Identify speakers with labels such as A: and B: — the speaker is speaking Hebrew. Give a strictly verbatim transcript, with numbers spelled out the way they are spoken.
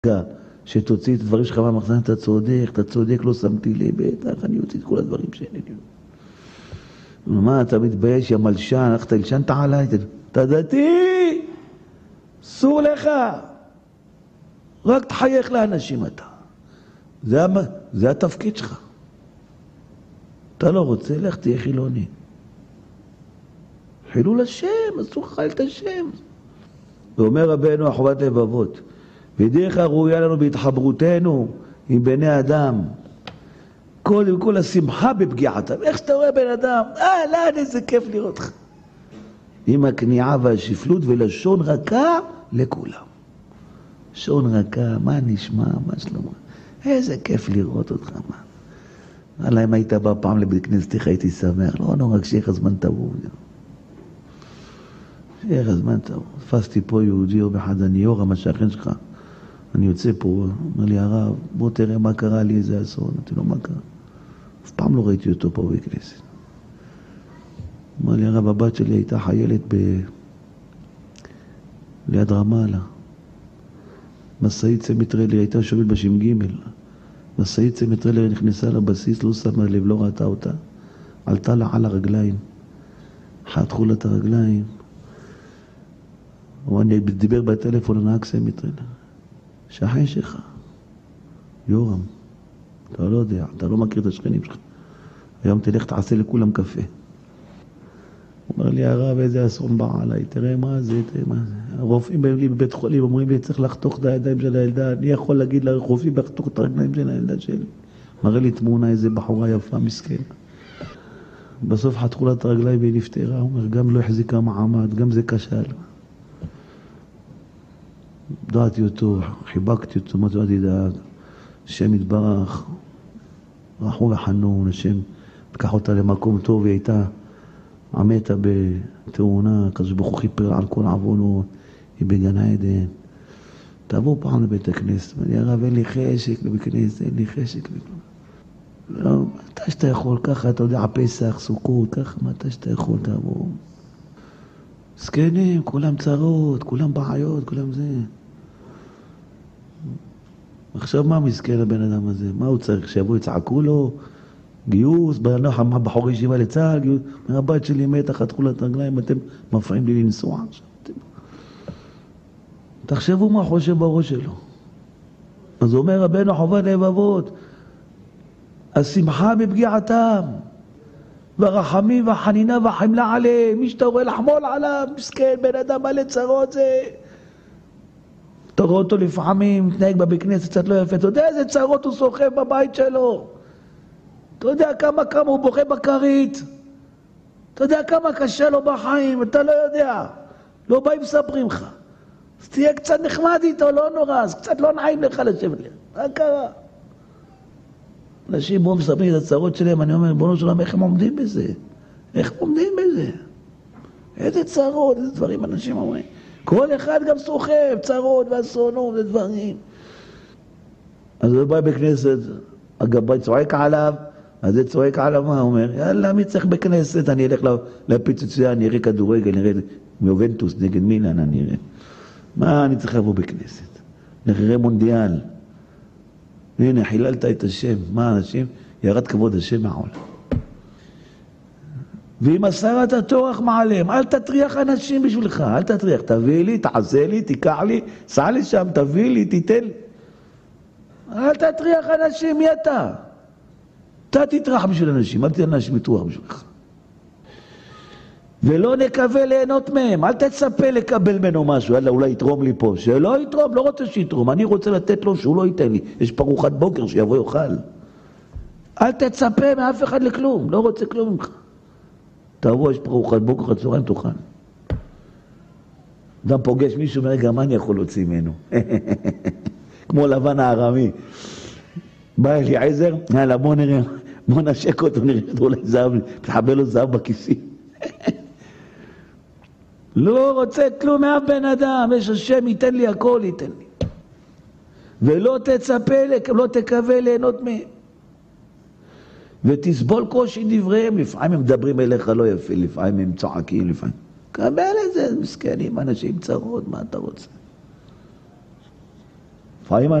A: שתוציא את הדברים שלך מהמחסן, אתה צודק, אתה צודק, לא שמתי לב, בטח, אני אוציא את כל הדברים שלי. מה, אתה מתבייש, יא מלשן, הלכת ללשנת עליי, אתה דתי, אסור לך, רק תחייך לאנשים אתה. זה, זה התפקיד שלך. אתה לא רוצה, לך תהיה חילוני. חילול השם, אסור לך את השם. ואומר רבנו, החובת לבבות, ודרך הראויה לנו בהתחברותנו עם בני אדם, קודם כל השמחה בפגיעתם. איך שאתה רואה בן אדם, אה, לאן איזה כיף לראות לך. עם הכניעה והשפלות ולשון רכה לכולם. לשון רכה, מה נשמע, מה שלמה. איזה כיף לראות אותך, מה. אלא אם היית בא פעם לבית כנסת, איך הייתי שמח. לא, לא, רק שיח הזמן טוב. שיח הזמן טוב. תפסתי פה יהודי יום אחד, אני יורם, השכן שלך. אני יוצא פה, אומר לי הרב, בוא תראה מה קרה לי, איזה אסון. אמרתי לו, מה קרה? אף פעם לא ראיתי אותו פה בכנסת. אמר לי הרב, הבת שלי הייתה חיילת ב... ליד רמאללה. מסעית סמיטרלר, הייתה שובלת בשם ג' מסעית סמיטרלר נכנסה לבסיס, לא שמה לב, לא ראתה אותה. עלתה לה על הרגליים. חתכו לה את הרגליים. ואני דיבר בטלפון לנהג סמיטרלר. שכן שלך, יורם, אתה לא יודע, אתה לא מכיר את השכנים שלך. היום תלך תעשה לכולם קפה. הוא אומר לי, הרב, איזה אסון בא עליי, תראה מה זה, תראה מה זה. הרופאים באים לי בבית חולים, אומרים לי, צריך לחתוך את הידיים של הילדה, אני יכול להגיד לרופאים לחתוך את הרגליים של הילדה שלי. מראה לי תמונה, איזה בחורה יפה, מסכנה. בסוף חתכו לה את הרגליים והיא נפטרה, הוא אומר, גם לא החזיקה מעמד, גם זה כשל. דעתי אותו, חיבקתי אותו, מה תדעתי דעת, השם יתברך, רחום וחנון, השם לקח אותה למקום טוב, היא הייתה עמתה בתאונה, כזו ברוך הוא חיפר על כל עוונות, היא בגן העדן. תעבור פעם לבית הכנסת, ואני הרב, אין לי חשק לבית הכנסת, אין לי חשק. לא, מתי שאתה יכול, ככה, אתה יודע, פסח, סוכות, ככה, מתי שאתה יכול, תעבור. סקנים, כולם צרות, כולם בעיות, כולם זה. עכשיו מה מסכן לבן אדם הזה? מה הוא צריך? שיבוא יצעקו לו? גיוס, בחור ישיבה לצהל, גיוס. מהבית שלי מתה, חתכו לה את הרגליים, אתם מפריעים לי לנסוע עכשיו. תחשבו מה חושב בראש שלו. אז אומר רבנו, חובת לבבות, השמחה בפגיעתם, והרחמים והחנינה והחמלה עליהם, מי שאתה רואה לחמול עליו, מסכן, בן אדם מלא צרות זה. אתה רואה אותו לפעמים, מתנהג בבית כנסת קצת לא יפה, אתה יודע איזה צרות הוא סוחב בבית שלו. אתה יודע כמה כמה הוא בוכה בכרית. אתה יודע כמה קשה לו בחיים, אתה לא יודע. לא באים מספרים לך. אז תהיה קצת נחמד איתו, לא נורא, אז קצת לא נעים לך לשבת לי. מה קרה? אנשים בואו מספרים את הצרות שלהם, אני אומר, בואו נשאלם, איך הם עומדים בזה? איך הם עומדים בזה? איזה צרות, איזה דברים אנשים אומרים. כל אחד גם סוחב, צרות ואסונות ודברים. אז הוא בא בכנסת, הגבאי צועק עליו, אז זה צועק עליו, מה הוא אומר? יאללה, מי צריך בכנסת? אני אלך לפיצוציה, אני אראה כדורגל, אני אראה מיובנטוס נגד מילאן, אני אראה. מה אני צריך לבוא בכנסת? נראה מונדיאל. הנה, חיללת את השם. מה אנשים? ירד כבוד השם מהעולם. ואם מסרת התורך מעליהם, אל תטריח אנשים בשבילך, אל תטריח. תביא לי, תעשה לי, תיקח לי, סע לי שם, תביא לי, תיתן. אל תטריח אנשים, מי אתה? אתה תטרח בשביל אנשים, אל תתן אנשים לטרוח בשבילך. ולא נקווה ליהנות מהם, אל תצפה לקבל ממנו משהו, אלא אולי יתרום לי פה, שלא יתרום, לא רוצה שיתרום, אני רוצה לתת לו שהוא לא ייתן לי, יש פרוחת בוקר שיבוא יאכל. אל תצפה מאף אחד לכלום, לא רוצה כלום ממך. תבוא, יש פרוחת בוקר, הצהריים תאכל. אדם פוגש מישהו, מרגע, מה אני יכול להוציא ממנו? כמו לבן הארמי. בא אליעזר, יאללה, בוא נראה, בוא נשק אותו, נראה שאתה אולי זהב, תחבל לו זהב בכיסים. לא רוצה כלום מאף בן אדם, יש השם ייתן לי הכל, ייתן לי. ולא תצפה, לא תקווה ליהנות מהם. ותסבול קושי דבריהם, לפעמים הם מדברים אליך לא יפה, לפעמים הם צועקים, לפעמים. קבל את זה, מסכנים, אנשים צרות, מה אתה רוצה? לפעמים